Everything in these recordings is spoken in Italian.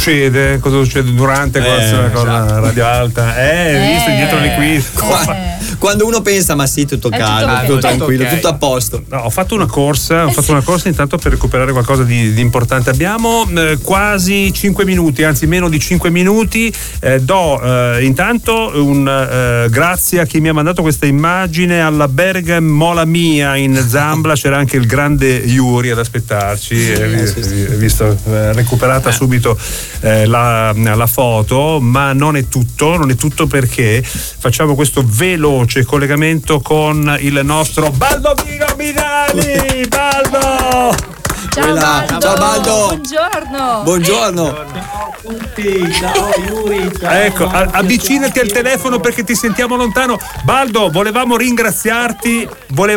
succede durante con la radio alta? Visto dietro le quiz. Quando uno pensa, ma sì, tutto calmo, tutto tranquillo, tutto a posto. No, ho fatto una corsa intanto per recuperare qualcosa di importante. Abbiamo quasi 5 minuti, anzi meno di 5 minuti. Do intanto un grazie a chi mi ha mandato questa immagine alla Bergam Mola Mia in Zambla. C'era anche il grande Yuri ad aspettarci. Visto, recuperata subito la foto, ma non è tutto perché facciamo questo veloce collegamento con il nostro Baldovino Midali. Baldo! Ciao Baldo! Ciao Baldo! Buongiorno! Ciao a tutti, ciao Yuri! Ciao. Ecco, avvicinati al telefono perché ti sentiamo lontano. Baldo, volevamo ringraziarti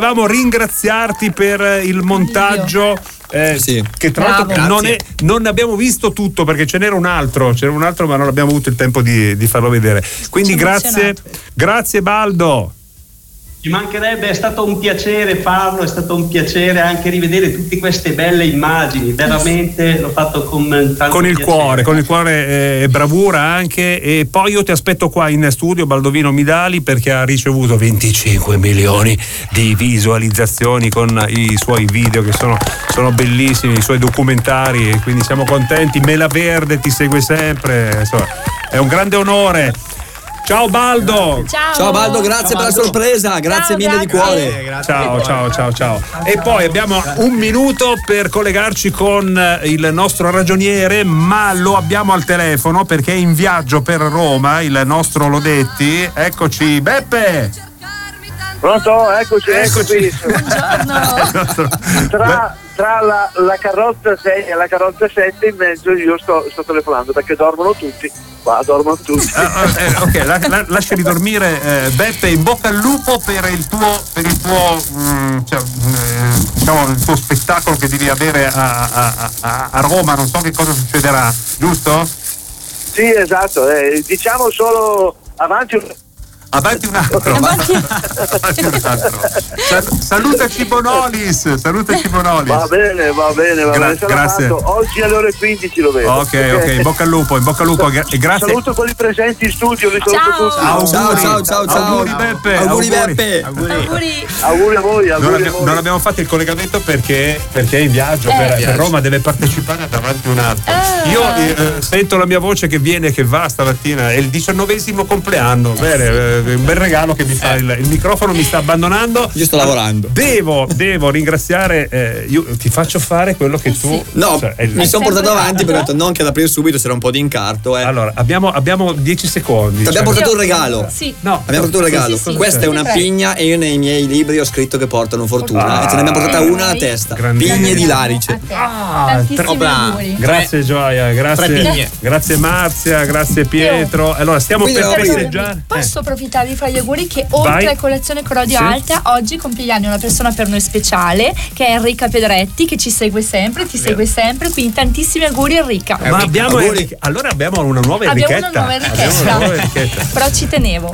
per il montaggio. Che tra l'altro non ne abbiamo visto tutto perché ce n'era un altro ma non abbiamo avuto il tempo di farlo vedere, quindi grazie Baldo. Ci mancherebbe, è stato un piacere farlo, è stato un piacere anche rivedere tutte queste belle immagini, veramente l'ho fatto con tanto piacere. Con il cuore e bravura anche. E poi io ti aspetto qua in studio, Baldovino Midali, perché ha ricevuto 25 milioni di visualizzazioni con i suoi video che sono bellissimi, i suoi documentari, e quindi siamo contenti. Mela Verde ti segue sempre, insomma, è un grande onore. Ciao Baldo! Ciao Baldo, grazie per la sorpresa, grazie mille di cuore. Ciao. E poi abbiamo un minuto per collegarci con il nostro ragioniere, ma lo abbiamo al telefono perché è in viaggio per Roma, il nostro Lodetti. Eccoci, Beppe! Pronto? Eccoci. Buongiorno. Tra la carrozza 6 e la carrozza 7 in mezzo io sto telefonando perché dormono tutti. Ok, lasciali dormire, Beppe. In bocca al lupo per il tuo il tuo spettacolo che devi avere a Roma. Non so che cosa succederà, giusto? Sì, esatto, diciamo solo avanti un altro. Salutaci Bonolis. Va bene. Grazie. Oggi alle ore 15 lo vedo. Ok, in bocca al lupo e grazie. Saluto quelli presenti in studio, li saluto tutti. Ciao. Auguri Beppe. Auguri a voi. Non abbiamo fatto il collegamento perché è in viaggio per Roma, deve partecipare davanti un altro. Io sento la mia voce che viene e che va stamattina, è il 19° compleanno. Bene, un bel regalo che mi fa il microfono, mi sta abbandonando. Io sto lavorando. Devo ringraziare, io ti faccio fare quello che tu. No, mi sono portato avanti perché ho detto non che ad aprire subito, c'era un po' di incarto. Allora, abbiamo 10 secondi. Ti abbiamo portato un regalo. Sì. No, abbiamo portato un regalo. Sì. Questa è una pigna e io nei miei libri ho scritto che portano fortuna. E te ne abbiamo portata una alla testa. Pigne di Larice. Grazie Gioia, grazie Marzia, grazie Pietro. Allora stiamo per festeggiare. Posso approfittare di fare gli auguri che oltre a colazione con Radio Alta oggi compie gli anni una persona per noi speciale che è Enrica Pedretti, che ci segue sempre, segue sempre, quindi tantissimi auguri Enrica. Ma abbiamo una nuova Enrichetta. Però ci tenevo.